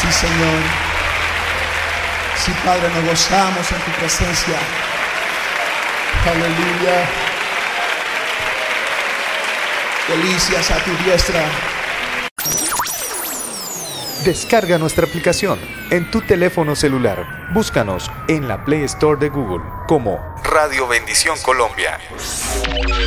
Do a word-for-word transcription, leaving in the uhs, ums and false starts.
Sí, Señor. Sí, Padre, nos gozamos en tu presencia. Aleluya. Delicias a tu diestra. Descarga nuestra aplicación en tu teléfono celular. Búscanos en la Play Store de Google como Radio Bendición Colombia.